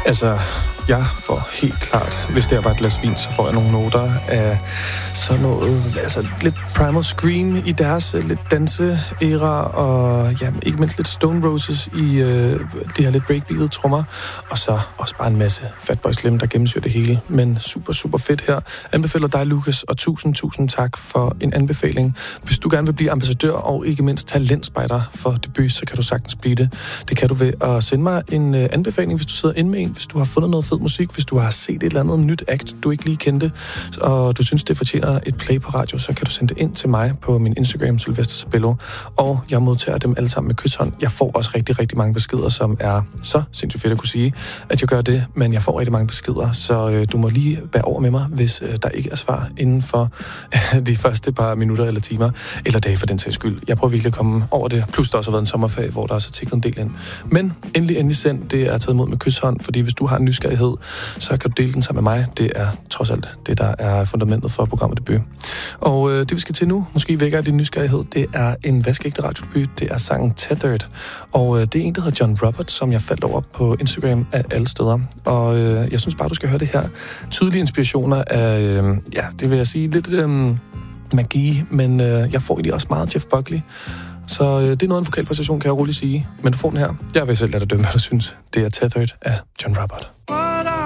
Altså, jeg får helt klart, hvis det er bare et glas vin, så får jeg nogle noter af sådan noget, altså lidt Primal Scream i deres lidt danse-era, og ja, ikke mindst lidt Stone Roses i det her lidt breakbeatet trommer, og så også bare en masse Fatboy Slim, der gennemsyrer det hele, men super, super fedt her. Anbefaler dig, Lukas, og tusind tak for en anbefaling. Hvis du gerne vil blive ambassadør og ikke mindst talentspejder for debut, så kan du sagtens blive det. Det kan du ved at sende mig en anbefaling, hvis du sidder inde med en, hvis du har fundet noget fed musik, hvis du har set et eller andet nyt act, du ikke lige kendte, og du synes, det fortjener et play på radio, så kan du sende det ind til mig på min Instagram, Sylvester Sabello, og jeg modtager dem alle sammen med kysshånd. Jeg får også rigtig, rigtig mange beskeder, som er så sindssygt fedt at kunne sige, at jeg gør det, men jeg får rigtig mange beskeder, så du må lige bære over med mig, hvis der ikke er svar inden for de første par minutter eller timer, eller dage for den sags skyld. Jeg prøver virkelig at komme over det, plus der også har været en sommerferie, hvor der også er tikket en del ind. Men endelig send, det er taget imod med kysshånd, fordi hvis du har en nysgerrighed, så kan du dele den sammen med mig. Det er trods alt det, der er fundamentet for programmet debut. Og det, vi skal til nu, måske vækker din nysgerrighed, det er en vaskeægte radiodebut. Det er sangen Tethered. Og det er en, der hedder John Robert, som jeg faldt over på Instagram af alle steder. Og jeg synes bare, du skal høre det her. Tydelige inspirationer af, det vil jeg sige, lidt magi, men jeg får egentlig også meget Jeff Buckley. Så det er noget af en vokalpræstation, kan jeg roligt sige. Men du får den her. Jeg vil selv lade dig dømme, hvad du synes. Det er Tethered af John Robert.